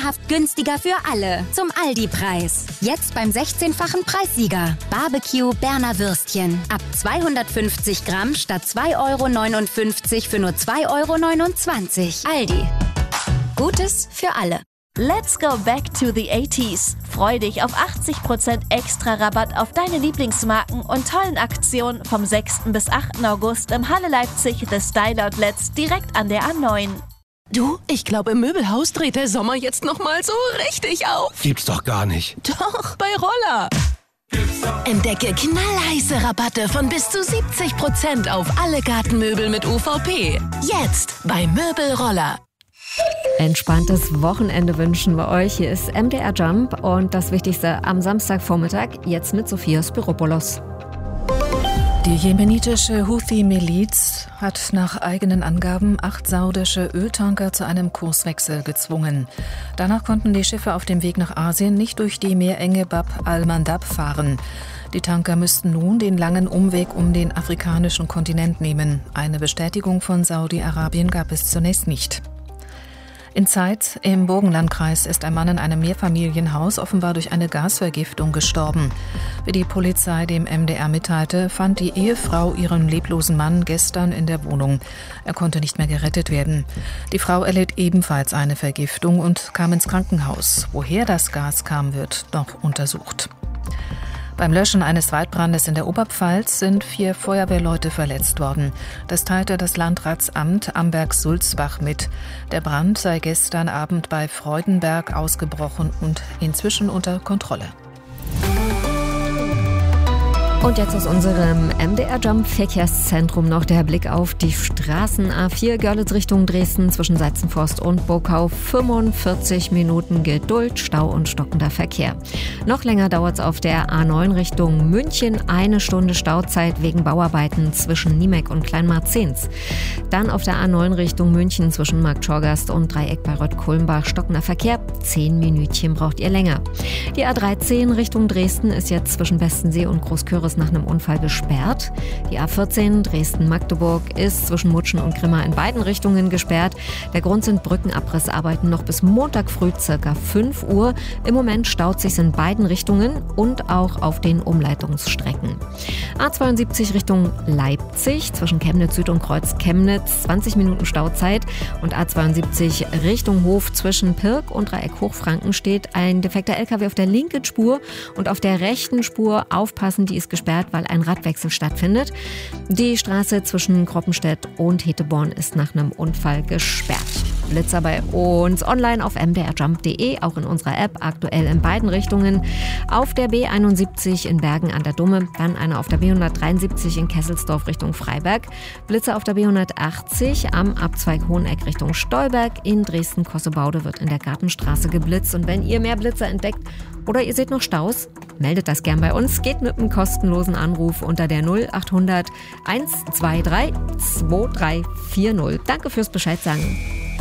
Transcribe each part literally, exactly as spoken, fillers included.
Traumhaft günstiger für alle. Zum Aldi-Preis. Jetzt beim sechzehnfachen Preissieger. Barbecue Berner Würstchen. Ab zweihundertfünfzig Gramm statt zwei Euro neunundfünfzig für nur zwei Euro neunundzwanzig. Aldi. Gutes für alle. Let's go back to the eighties. Freu dich auf achtzig Prozent extra Rabatt auf deine Lieblingsmarken und tollen Aktionen vom sechsten bis achten August im Halle Leipzig The Style Outlets direkt an der A neun. Du, ich glaube, im Möbelhaus dreht der Sommer jetzt noch mal so richtig auf. Gibt's doch gar nicht. Doch, bei Roller. Entdecke knallheiße Rabatte von bis zu siebzig Prozent auf alle Gartenmöbel mit U V P. Jetzt bei Möbelroller. Entspanntes Wochenende wünschen wir euch. Hier ist M D R Jump und das Wichtigste am Samstagvormittag, jetzt mit Sophia Spiropoulos. Die jemenitische Houthi-Miliz hat nach eigenen Angaben acht saudische Öltanker zu einem Kurswechsel gezwungen. Danach konnten die Schiffe auf dem Weg nach Asien nicht durch die Meerenge Bab al-Mandab fahren. Die Tanker müssten nun den langen Umweg um den afrikanischen Kontinent nehmen. Eine Bestätigung von Saudi-Arabien gab es zunächst nicht. In Zeitz im Burgenlandkreis ist ein Mann in einem Mehrfamilienhaus offenbar durch eine Gasvergiftung gestorben. Wie die Polizei dem M D R mitteilte, fand die Ehefrau ihren leblosen Mann gestern in der Wohnung. Er konnte nicht mehr gerettet werden. Die Frau erlitt ebenfalls eine Vergiftung und kam ins Krankenhaus. Woher das Gas kam, wird noch untersucht. Beim Löschen eines Waldbrandes in der Oberpfalz sind vier Feuerwehrleute verletzt worden. Das teilte das Landratsamt Amberg-Sulzbach mit. Der Brand sei gestern Abend bei Freudenberg ausgebrochen und inzwischen unter Kontrolle. Und jetzt aus unserem M D R Jump Verkehrszentrum noch der Blick auf die Straßen. A vier Görlitz Richtung Dresden zwischen Seizenforst und Burgau. fünfundvierzig Minuten Geduld, Stau und stockender Verkehr. Noch länger dauert es auf der A neun Richtung München. Eine Stunde Stauzeit wegen Bauarbeiten zwischen Niemek und Kleinmarzens. Dann auf der A neun Richtung München zwischen Marktschorgast und Dreieck bei Rött-Kulmbach. Stockender Verkehr. Zehn Minütchen braucht ihr länger. Die A dreizehn Richtung Dresden ist jetzt zwischen Bestensee und Großküritz nach einem Unfall gesperrt. Die A vierzehn Dresden-Magdeburg ist zwischen Mutschen und Grimma in beiden Richtungen gesperrt. Der Grund sind Brückenabrissarbeiten noch bis Montag früh ca. fünf Uhr. Im Moment staut sich in beiden Richtungen und auch auf den Umleitungsstrecken. A zweiundsiebzig Richtung Leipzig zwischen Chemnitz Süd und Kreuz Chemnitz zwanzig Minuten Stauzeit und A zweiundsiebzig Richtung Hof zwischen Pirk und Dreieck Hochfranken steht ein defekter L K W auf der linken Spur und auf der rechten Spur aufpassen, die ist gesperrt, weil ein Radwechsel stattfindet. Die Straße zwischen Kroppenstedt und Heteborn ist nach einem Unfall gesperrt. Blitzer bei uns online auf m d r jump punkt d e, auch in unserer App, aktuell in beiden Richtungen. Auf der B einundsiebzig in Bergen an der Dumme, dann einer auf der B hundertdreiundsiebzig in Kesselsdorf Richtung Freiberg. Blitzer auf der B hundertachtzig am Abzweig Hoheneck Richtung Stolberg. In Dresden-Kossebaude wird in der Gartenstraße geblitzt. Und wenn ihr mehr Blitzer entdeckt oder ihr seht noch Staus, meldet das gern bei uns. Geht mit einem kostenlosen Anruf unter der null achthundert hundertzweiundzwanzig zweiunddreißig vierzig. Danke fürs Bescheid sagen.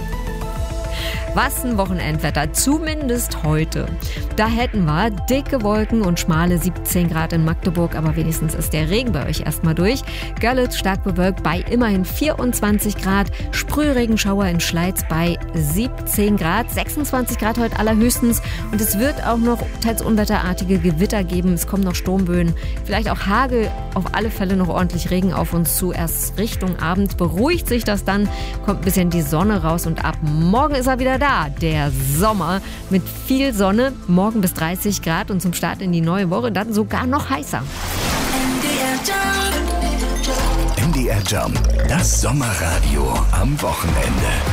Was ein Wochenendwetter, zumindest heute. Da hätten wir dicke Wolken und schmale siebzehn Grad in Magdeburg, aber wenigstens ist der Regen bei euch erstmal durch. Görlitz stark bewölkt bei immerhin vierundzwanzig Grad, Sprühregenschauer in Schleiz bei siebzehn Grad, sechsundzwanzig Grad heute allerhöchstens und es wird auch noch teils unwetterartige Gewitter geben. Es kommen noch Sturmböen, vielleicht auch Hagel, auf alle Fälle noch ordentlich Regen auf uns zu. Erst Richtung Abend beruhigt sich das dann, kommt ein bisschen die Sonne raus und ab morgen ist er wieder da. Der Sommer mit viel Sonne, morgen bis dreißig Grad und zum Start in die neue Woche dann sogar noch heißer. M D R Jump, das Sommerradio am Wochenende.